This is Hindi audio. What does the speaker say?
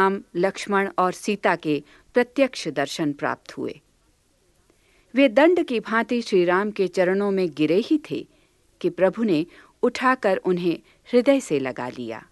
राम, लक्ष्मण और सीता के प्रत्यक्ष दर्शन प्राप्त हुए। वे दंड की भांति श्री राम के चरणों में गिरे ही थे कि प्रभु ने उठाकर उन्हें हृदय से लगा लिया।